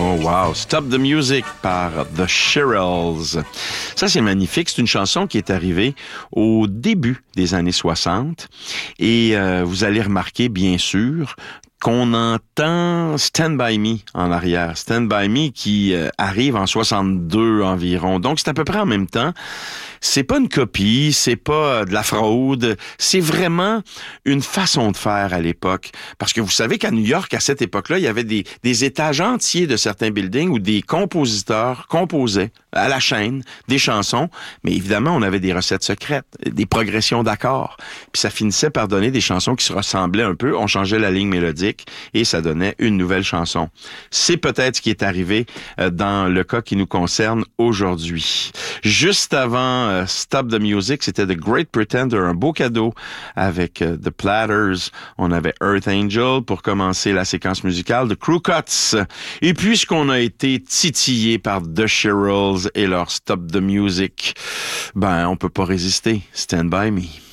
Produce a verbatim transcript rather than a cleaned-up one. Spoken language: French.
Oh wow, Stop the Music par The Shirelles. Ça, c'est magnifique. C'est une chanson qui est arrivée au début des années soixante. Et euh, vous allez remarquer, bien sûr, qu'on entend Stand By Me en arrière. Stand By Me qui euh, arrive en soixante-deux environ. Donc, c'est à peu près en même temps. C'est pas une copie, c'est pas de la fraude, c'est vraiment une façon de faire à l'époque. Parce que vous savez qu'à New York, à cette époque-là, il y avait des, des étages entiers de certains buildings où des compositeurs composaient à la chaîne des chansons, mais évidemment, on avait des recettes secrètes, des progressions d'accords. Puis ça finissait par donner des chansons qui se ressemblaient un peu, on changeait la ligne mélodique et ça donnait une nouvelle chanson. C'est peut-être ce qui est arrivé dans le cas qui nous concerne aujourd'hui. Juste avant Uh, Stop the Music, c'était The Great Pretender, un beau cadeau avec uh, The Platters. On avait Earth Angel pour commencer la séquence musicale, The Crew Cuts. Et puisqu'on a été titillé par The Shirelles et leur Stop the Music, ben on peut pas résister. Stand By Me.